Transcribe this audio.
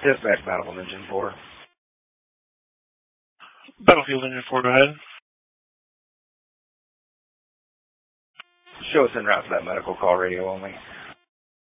Dispatch Battlefield Engine 4. Battlefield Engine 4, go ahead. Show us en route for that medical call, radio only.